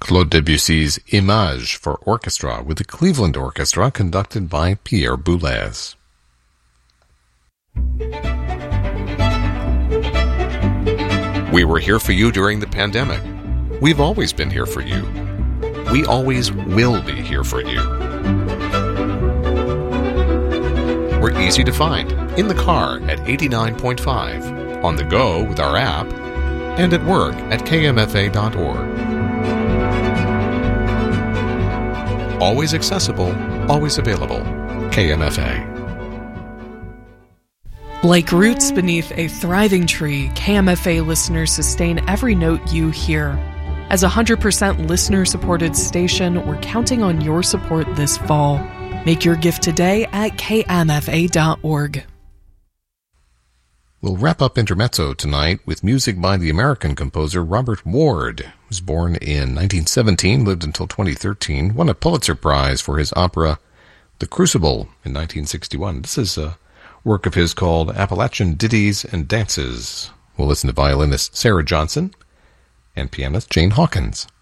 Claude Debussy's Image for orchestra with the Cleveland Orchestra conducted by Pierre Boulez. We were here for you during the pandemic. We've always been here for you. We always will be here for you. We're easy to find in the car at 89.5, on the go with our app, and at work at kmfa.org. Always accessible, always available. KMFA. Like roots beneath a thriving tree, KMFA listeners sustain every note you hear. As a 100% listener-supported station, we're counting on your support this fall. Make your gift today at kmfa.org. We'll wrap up Intermezzo tonight with music by the American composer Robert Ward. He was born in 1917, lived until 2013, won a Pulitzer Prize for his opera The Crucible in 1961. This is a work of his called Appalachian Ditties and Dances. We'll listen to violinist Sarah Johnson and pianist Jane Hawkins.